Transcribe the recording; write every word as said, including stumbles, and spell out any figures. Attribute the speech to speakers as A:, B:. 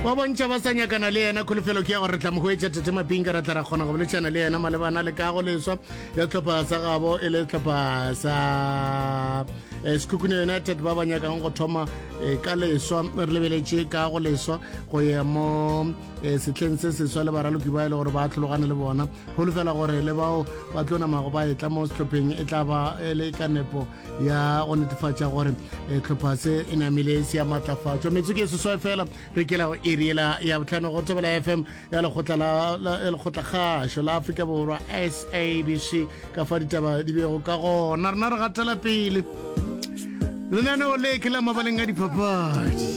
A: wa bontšha ba sa nyakana le yena kholofelo ke ya gore tla mo go etša tete mapinka ra tla ra kgona go boletšana le yena malebana le kago leswa ya tlhopha sa gabo e le tlhopha sa Sekhukhune United ba ba nyakang go thoma ka leswa re lebeletše ka go leswa go ya mo setlheng se seswa le baraloki ba e le gore ba tlhologane le bona go lefela gore le bao ba tlo namago ba e tla mo sehlopheng e tla ba e le ka nepo ya go netefatša gore tlhopha se e namile se ya matlafatšwa metso ke seswa fela re ke la go eriela ya botlhano go tobela F M ya lekgotla kgašo la Afrika Borwa S A B C ka fa ditaba di bego ka gona rena re gatela pele lenaneo le ke la mabaleng a dipapadi.